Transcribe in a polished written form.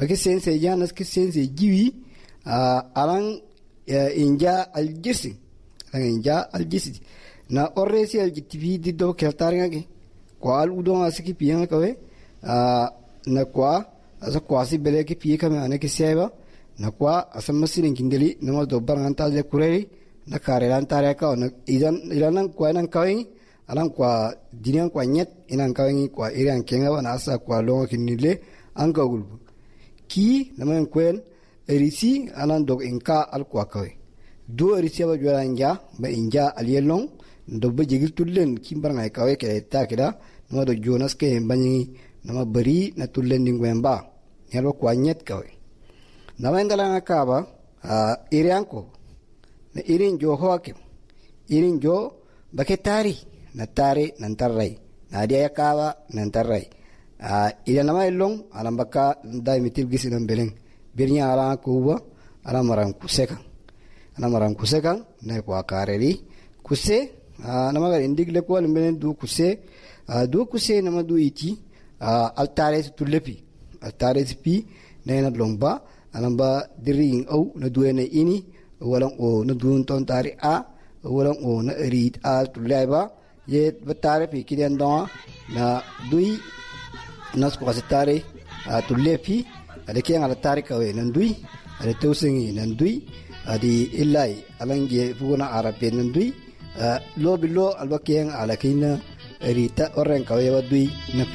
baki sense janas ki sense jiwi alang inja aljisi na orresi aljitivi di do keltaringa ke kwa al udon asiki piyan kawe na kwa asa kwasi bele ki piye kame ane ki seba na kwa asa masirin kindeli nama dobbar nganta je kureri na karelan tare ka na idan kwa nan kawin alang kwa dinian kwa nyet inan kawin kwa irian kenga wana asa kwa longa kinile anga gulbu ki nama kwen erisi anan dog inka al kwa kawe do erisi ba jwala nja ba inja al yelong dobbe jigil tullen kimbar ngai kawe ke ta kida nama do jonas ke banyi nama bari na tullen dingwemba yalo kwa nyet kawe nama indala kaba irianko na irin jo hoakim irin jo baketari na tari nantarai na dia yakaba nantarai ila nama ilong alam baka dai mitil gisinan beleng birnya ala kuwa ala maram kuseka na kwa kareri kuse nama ga indigle ko lembelen du kuse nama du iti altare tulepi altare pi na lomba alamba diring au na duene ini walang o na dun ton tari walang o na rid al tuleba ye batare pi kidan do na dui nas ko asitare tulepi ade keng ala tari kawe nan dui ade teusingi nan dui adi illai alange fuguna arabe nan dui lo bilo alba keng ala kina rita orang kawe wa dui na